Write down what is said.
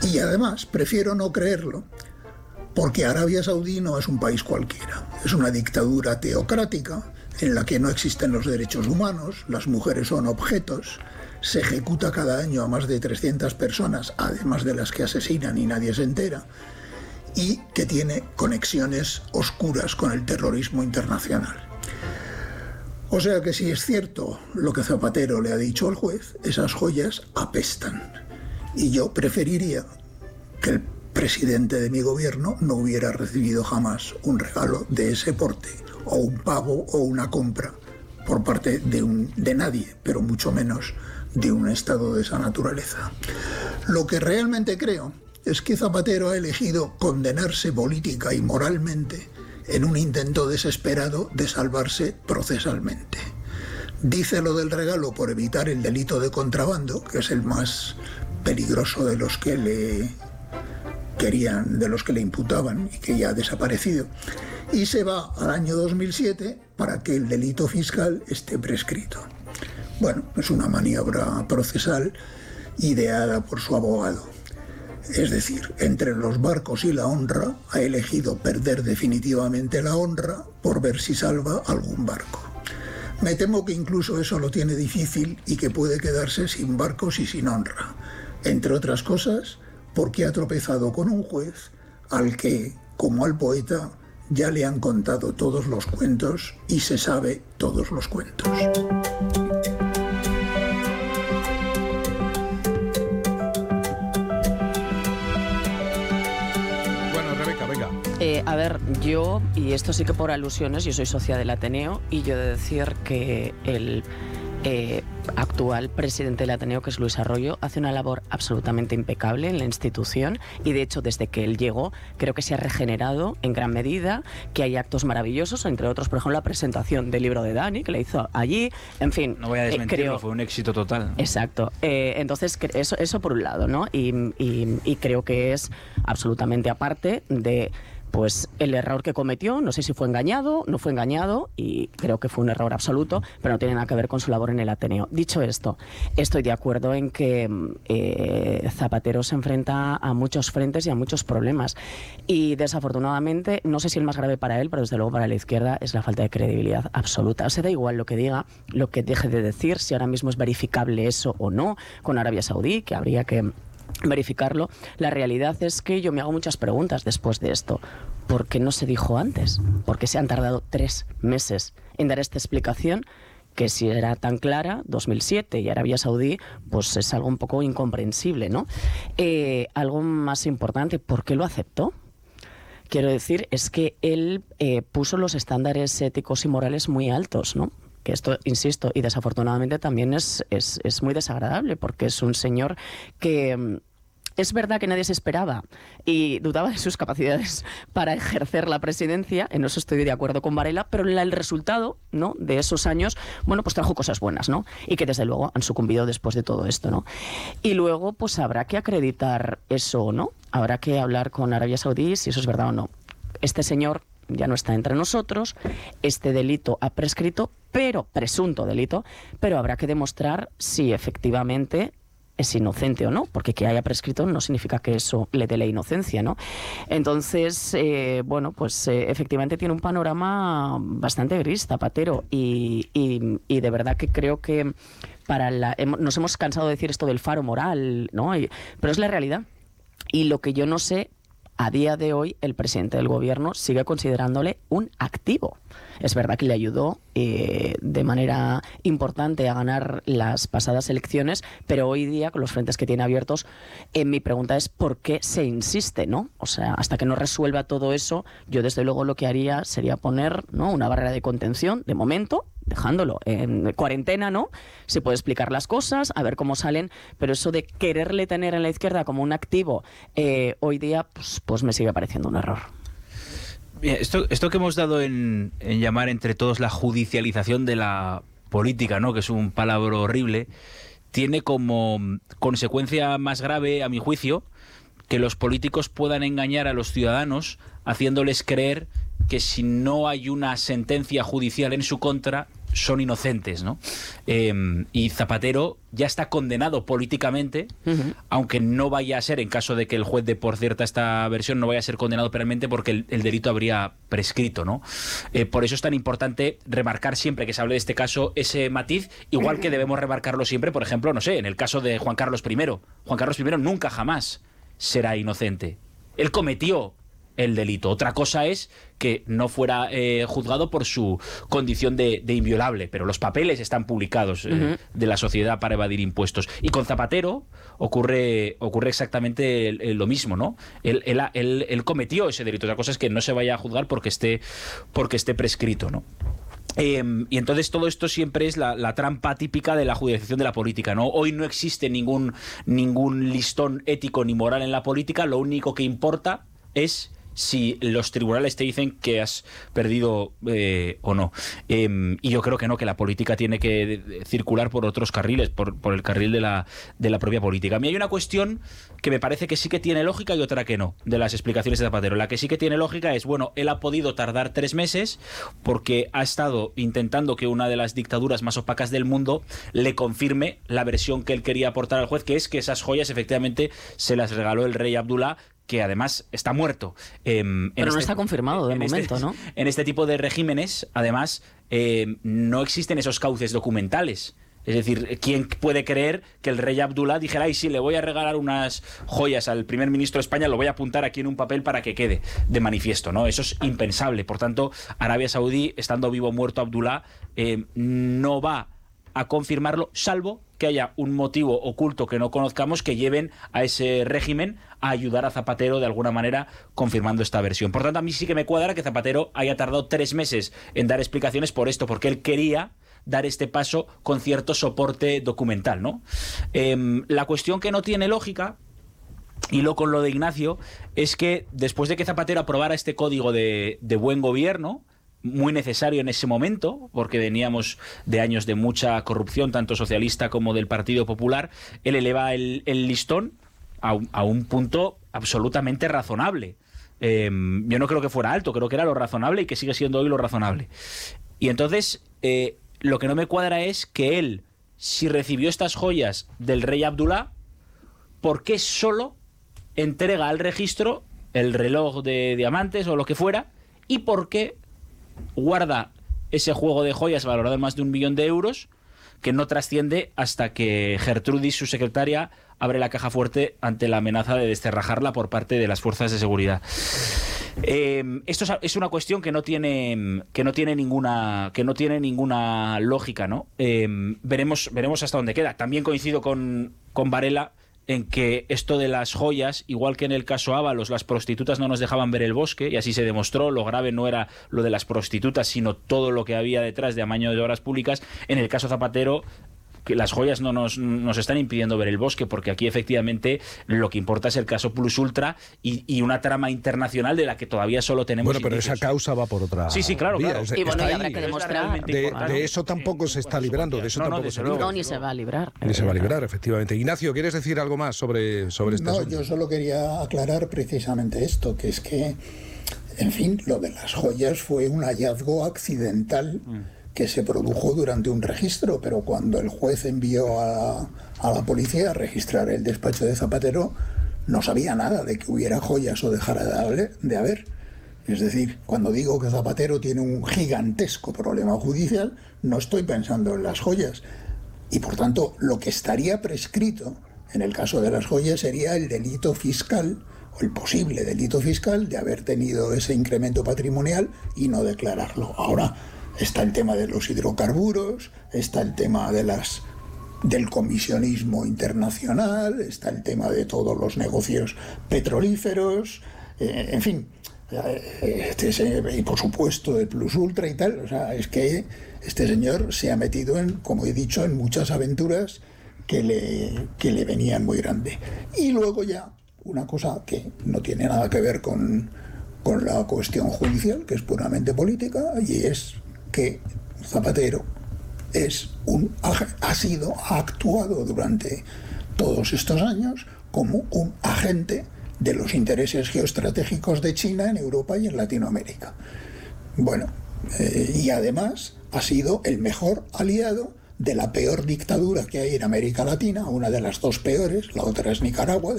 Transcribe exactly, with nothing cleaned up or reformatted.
Y además, prefiero no creerlo, porque Arabia Saudí no es un país cualquiera. Es una dictadura teocrática en la que no existen los derechos humanos, las mujeres son objetos, se ejecuta cada año a más de trescientas personas, además de las que asesinan y nadie se entera, y que tiene conexiones oscuras con el terrorismo internacional. O sea que si es cierto lo que Zapatero le ha dicho al juez, esas joyas apestan. Y yo preferiría que el presidente de mi gobierno no hubiera recibido jamás un regalo de ese porte, o un pago o una compra por parte de, un, de nadie, pero mucho menos de un Estado de esa naturaleza. Lo que realmente creo es que Zapatero ha elegido condenarse política y moralmente en un intento desesperado de salvarse procesalmente. Dice lo del regalo por evitar el delito de contrabando, que es el más peligroso de los que le querían, de los que le imputaban y que ya ha desaparecido, y se va al año dos mil siete para que el delito fiscal esté prescrito. Bueno, es una maniobra procesal ideada por su abogado. Es decir, entre los barcos y la honra, ha elegido perder definitivamente la honra por ver si salva algún barco. Me temo que incluso eso lo tiene difícil y que puede quedarse sin barcos y sin honra. Entre otras cosas, porque ha tropezado con un juez al que, como al poeta, ya le han contado todos los cuentos y se sabe todos los cuentos. Eh, a ver, yo, y esto sí que por alusiones, yo soy socia del Ateneo y yo he de decir que el eh, actual presidente del Ateneo, que es Luis Arroyo, hace una labor absolutamente impecable en la institución y de hecho desde que él llegó creo que se ha regenerado en gran medida, que hay actos maravillosos, entre otros por ejemplo la presentación del libro de Dani que le hizo allí, en fin. No voy a desmentirlo, eh, creo, fue un éxito total. Exacto, eh, entonces eso, eso por un lado, ¿no? Y, y, y creo que es absolutamente aparte de pues el error que cometió, no sé si fue engañado, no fue engañado y creo que fue un error absoluto, pero no tiene nada que ver con su labor en el Ateneo. Dicho esto, estoy de acuerdo en que eh, Zapatero se enfrenta a muchos frentes y a muchos problemas y desafortunadamente, no sé si el más grave para él, pero desde luego para la izquierda es la falta de credibilidad absoluta. O sea, da igual lo que diga, lo que deje de decir, si ahora mismo es verificable eso o no con Arabia Saudí, que habría que verificarlo. La realidad es que yo me hago muchas preguntas después de esto. ¿Por qué no se dijo antes? ¿Por qué se han tardado tres meses en dar esta explicación? Que si era tan clara, dos mil siete y Arabia Saudí, pues es algo un poco incomprensible, ¿no? Eh, algo más importante, ¿por qué lo aceptó? Quiero decir, es que él eh, puso los estándares éticos y morales muy altos, ¿no? Que esto, insisto, y desafortunadamente también es, es, es muy desagradable, porque es un señor que es verdad que nadie se esperaba y dudaba de sus capacidades para ejercer la presidencia, en eso estoy de acuerdo con Varela, pero el resultado, ¿no?, de esos años, bueno, pues trajo cosas buenas, ¿no? Y que desde luego han sucumbido después de todo esto, ¿no? Y luego, pues habrá que acreditar eso o no, habrá que hablar con Arabia Saudí si eso es verdad o no. Este señor ya no está entre nosotros, este delito ha prescrito, pero, presunto delito, pero habrá que demostrar si efectivamente es inocente o no, porque que haya prescrito no significa que eso le dé la inocencia, ¿no? Entonces, eh, bueno, pues eh, efectivamente tiene un panorama bastante gris, Zapatero, y, y, y de verdad que creo que para la, nos hemos cansado de decir esto del faro moral, ¿no? Y, pero es la realidad. Y lo que yo no sé, a día de hoy el presidente del gobierno sigue considerándole un activo. Es verdad que le ayudó eh, de manera importante a ganar las pasadas elecciones, pero hoy día, con los frentes que tiene abiertos, eh, mi pregunta es ¿por qué se insiste, ¿no? O sea, hasta que no resuelva todo eso, yo desde luego lo que haría sería poner, ¿no?, una barrera de contención, de momento, dejándolo en cuarentena, ¿no? Se puede explicar las cosas, a ver cómo salen, pero eso de quererle tener en la izquierda como un activo, eh, hoy día, pues, pues me sigue pareciendo un error. Bien, esto, esto que hemos dado en, en llamar entre todos la judicialización de la política, ¿no?, que es un palabra horrible, tiene como consecuencia más grave, a mi juicio, que los políticos puedan engañar a los ciudadanos haciéndoles creer que si no hay una sentencia judicial en su contra, son inocentes, ¿no? Eh, y Zapatero ya está condenado políticamente, uh-huh. aunque no vaya a ser, en caso de que el juez dé por cierta esta versión, no vaya a ser condenado penalmente porque el, el delito habría prescrito, ¿no? Eh, por eso es tan importante remarcar siempre que se hable de este caso ese matiz, igual que debemos remarcarlo siempre, por ejemplo, no sé, en el caso de Juan Carlos primero. Juan Carlos primero nunca jamás será inocente. Él cometió el delito. Otra cosa es que no fuera eh, juzgado por su condición de, de inviolable, pero los papeles están publicados eh, uh-huh. de la sociedad para evadir impuestos. Y con Zapatero ocurre, ocurre exactamente lo mismo, ¿no? Él, él, él, él cometió ese delito. Otra cosa es que no se vaya a juzgar porque esté, porque esté prescrito, ¿no? Eh, y entonces todo esto siempre es la, la trampa típica de la judicialización de la política, ¿no? Hoy no existe ningún, ningún listón ético ni moral en la política. Lo único que importa es si los tribunales te dicen que has perdido eh, o no. Eh, y yo creo que no, que la política tiene que circular por otros carriles, por, por el carril de la, de la propia política. A mí hay una cuestión que me parece que sí que tiene lógica y otra que no, de las explicaciones de Zapatero. La que sí que tiene lógica es, bueno, él ha podido tardar tres meses porque ha estado intentando que una de las dictaduras más opacas del mundo le confirme la versión que él quería aportar al juez, que es que esas joyas efectivamente se las regaló el rey Abdulá, que además está muerto. Eh, Pero este, no está confirmado de momento, este, ¿no? En este tipo de regímenes, además, eh, no existen esos cauces documentales. Es decir, ¿quién puede creer que el rey Abdulá dijera, ay, sí, le voy a regalar unas joyas al primer ministro de España, lo voy a apuntar aquí en un papel para que quede de manifiesto, ¿no? Eso es impensable. Por tanto, Arabia Saudí, estando vivo o muerto Abdulá, eh, no va a confirmarlo, salvo que haya un motivo oculto que no conozcamos que lleven a ese régimen a ayudar a Zapatero de alguna manera confirmando esta versión. Por tanto, a mí sí que me cuadra que Zapatero haya tardado tres meses en dar explicaciones por esto, porque él quería dar este paso con cierto soporte documental, ¿no? Eh, la cuestión que no tiene lógica, y lo con lo de Ignacio, es que después de que Zapatero aprobara este código de, de buen gobierno, muy necesario en ese momento, porque veníamos de años de mucha corrupción, tanto socialista como del Partido Popular, él eleva el, el listón a un, a un punto absolutamente razonable. Eh, yo no creo que fuera alto, creo que era lo razonable y que sigue siendo hoy lo razonable. Y entonces, eh, lo que no me cuadra es que él, si recibió estas joyas del rey Abdulá, ¿por qué solo entrega al registro el reloj de diamantes o lo que fuera? ¿Y por qué guarda ese juego de joyas valorado en más de un millón de euros que no trasciende hasta que Gertrudis, su secretaria, abre la caja fuerte ante la amenaza de descerrajarla por parte de las fuerzas de seguridad? Eh, esto es una cuestión que no tiene que no tiene ninguna que no tiene ninguna lógica, ¿no? Eh, veremos veremos hasta dónde queda. También coincido con con Varela en que esto de las joyas, igual que en el caso Ábalos, las prostitutas no nos dejaban ver el bosque, y así se demostró. Lo grave no era lo de las prostitutas, sino todo lo que había detrás de amaño de obras públicas. En el caso Zapatero, que las joyas no nos, nos están impidiendo ver el bosque, porque aquí efectivamente lo que importa es el caso Plus Ultra y, y una trama internacional de la que todavía solo tenemos Bueno, pero indicios. esa causa va por otra Sí, sí, claro, vía. claro. O sea, Y bueno, está y habrá ahí. que demostrar... De, de eso tampoco se está librando, de eso No, no, tampoco desde se luego. libra. No, ni se va a librar. Ni se va a librar, efectivamente. Ignacio, ¿quieres decir algo más sobre, sobre este No, asunto? yo solo quería aclarar precisamente esto, que es que, en fin, lo de las joyas fue un hallazgo accidental que se produjo durante un registro, pero cuando el juez envió a, a la policía a registrar el despacho de Zapatero, no sabía nada de que hubiera joyas o dejara de haber. De haber. Es decir, cuando digo que Zapatero tiene un gigantesco problema judicial, no estoy pensando en las joyas. Y por tanto, lo que estaría prescrito en el caso de las joyas sería el delito fiscal, o el posible delito fiscal de haber tenido ese incremento patrimonial y no declararlo. Ahora está el tema de los hidrocarburos, está el tema de las del comisionismo internacional, está el tema de todos los negocios petrolíferos, eh, en fin, eh, este, y por supuesto del Plus Ultra y tal. O sea, es que este señor se ha metido en, como he dicho, en muchas aventuras que le, que le venían muy grande. Y luego ya una cosa que no tiene nada que ver con, con la cuestión judicial, que es puramente política, y es que Zapatero es un, ha sido, ha actuado durante todos estos años como un agente de los intereses geoestratégicos de China en Europa y en Latinoamérica. Bueno, Eh, y además ha sido el mejor aliado de la peor dictadura que hay en América Latina, una de las dos peores, la otra es Nicaragua,